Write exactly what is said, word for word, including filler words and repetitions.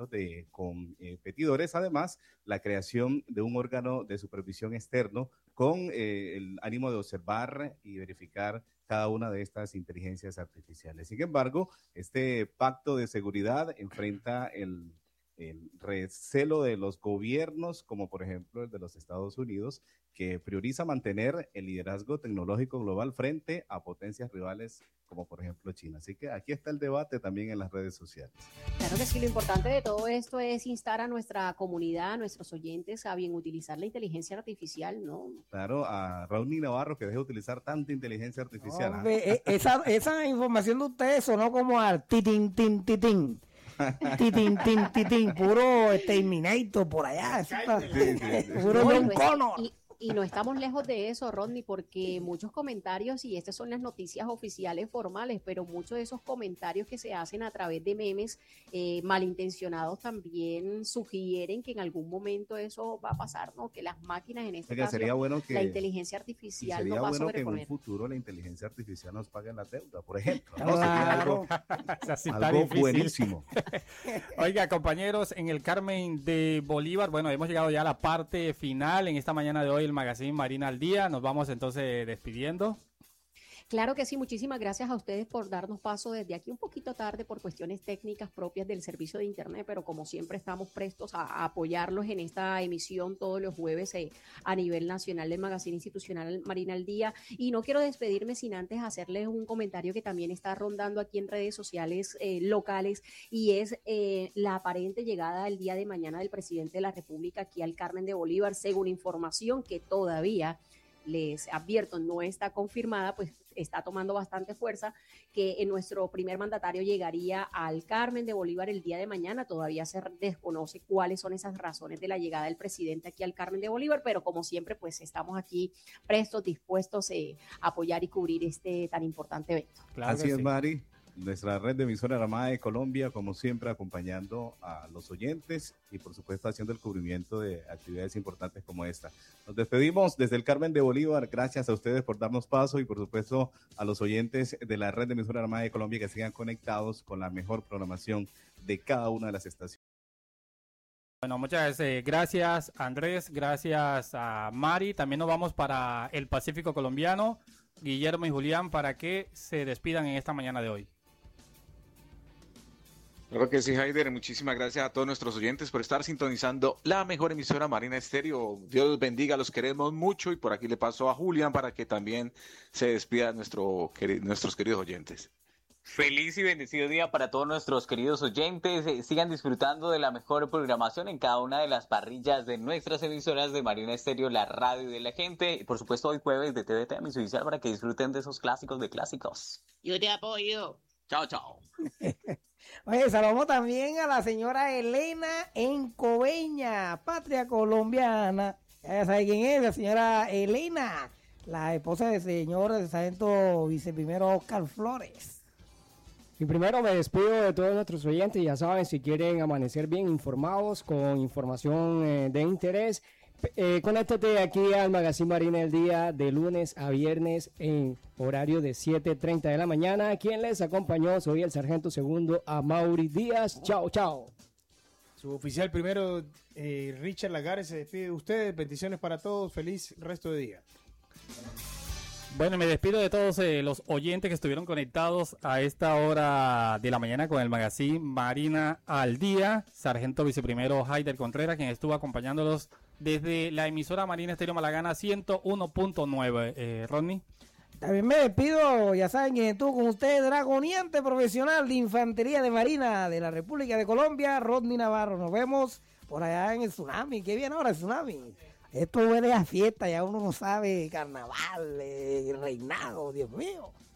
los de competidores. Además, la creación de un órgano de supervisión externo con eh, el ánimo de observar y verificar cada una de estas inteligencias artificiales. Sin embargo, este pacto de seguridad enfrenta el, el recelo de los gobiernos, como por ejemplo el de los Estados Unidos, que prioriza mantener el liderazgo tecnológico global frente a potencias rivales como por ejemplo China. Así que aquí está el debate también en las redes sociales. Claro que sí, lo importante de todo esto es instar a nuestra comunidad, a nuestros oyentes, a bien utilizar la inteligencia artificial, ¿no? Claro, a Raúl Navarro, que deje de utilizar tanta inteligencia artificial. Hombre, ¿eh? esa, esa información de ustedes sonó como al titín, tin, titín. Titín, tin, titín, puro Terminator por allá. Sí, sí, sí. Puro John Connor. Y, y no estamos lejos de eso, Rodney, porque muchos comentarios, y estas son las noticias oficiales formales, pero muchos de esos comentarios que se hacen a través de memes eh, malintencionados también sugieren que en algún momento eso va a pasar, ¿no? Que las máquinas, en este Oiga, caso, sería bueno que, la inteligencia artificial sería nos va bueno a que en un sobreponer. futuro la inteligencia artificial nos pague la deuda, por ejemplo, ¿no? Claro. Sería algo, algo buenísimo. Oiga, compañeros, en el Carmen de Bolívar, bueno, hemos llegado ya a la parte final en esta mañana de hoy, el Magazine Marina al Día. Nos vamos entonces despidiendo. Claro que sí, muchísimas gracias a ustedes por darnos paso desde aquí un poquito tarde por cuestiones técnicas propias del servicio de internet, pero como siempre estamos prestos a, a apoyarlos en esta emisión todos los jueves eh, a nivel nacional del Magazine Institucional Marina al Día. Y no quiero despedirme sin antes hacerles un comentario que también está rondando aquí en redes sociales eh, locales, y es eh, la aparente llegada el día de mañana del presidente de la República aquí al Carmen de Bolívar, según información que todavía, les advierto, no está confirmada, pues está tomando bastante fuerza, que en nuestro primer mandatario llegaría al Carmen de Bolívar el día de mañana. Todavía se desconoce cuáles son esas razones de la llegada del presidente aquí al Carmen de Bolívar, pero como siempre, pues estamos aquí prestos, dispuestos eh, a apoyar y cubrir este tan importante evento. Claro Así es, sí. Mari. Nuestra red de emisoras Armada de Colombia, como siempre, acompañando a los oyentes y, por supuesto, haciendo el cubrimiento de actividades importantes como esta. Nos despedimos desde el Carmen de Bolívar. Gracias a ustedes por darnos paso y, por supuesto, a los oyentes de la red de emisoras Armada de Colombia que sigan conectados con la mejor programación de cada una de las estaciones. Bueno, muchas eh, gracias, Andrés. Gracias a Mari. También nos vamos para el Pacífico colombiano, Guillermo y Julián, para que se despidan en esta mañana de hoy. Claro que sí, Haider. Muchísimas gracias a todos nuestros oyentes por estar sintonizando la mejor emisora Marina Estéreo. Dios los bendiga, los queremos mucho, y por aquí le paso a Julián para que también se despida nuestro, nuestros queridos oyentes. Feliz y bendecido día para todos nuestros queridos oyentes. Eh, sigan disfrutando de la mejor programación en cada una de las parrillas de nuestras emisoras de Marina Estéreo, la radio de la gente. Y por supuesto hoy jueves de T V T Amisodicial para que disfruten de esos clásicos de clásicos. Yo te apoyo. Chao, chao. Oye, saludamos también a la señora Elena en Coveña, patria colombiana. Ya sabe quién es, la señora Elena, la esposa del señor del sargento viceprimero Oscar Flores. Y primero me despido de todos nuestros oyentes. Ya saben, si quieren amanecer bien informados con información eh, de interés, eh, conéctate aquí al Magazine Marina del Día de lunes a viernes en horario de siete treinta de la mañana. Quien les acompañó, soy el sargento segundo Amaury Díaz. Chao, chao. Su oficial primero, eh, Richard Lagares, se despide de ustedes. Bendiciones para todos. Feliz resto de día. Bueno, me despido de todos eh, los oyentes que estuvieron conectados a esta hora de la mañana con el Magazine Marina al Día. Sargento viceprimero Haider Contreras, quien estuvo acompañándolos desde la emisora Marina Estéreo Malagana ciento uno punto nueve. Eh, Rodney. También me despido, ya saben que estuvo con ustedes, dragoniante profesional de Infantería de Marina de la República de Colombia, Rodney Navarro. Nos vemos por allá en el tsunami. Qué bien ahora el tsunami. Esto huele a fiesta, ya uno no sabe, carnaval, eh, reinado, Dios mío.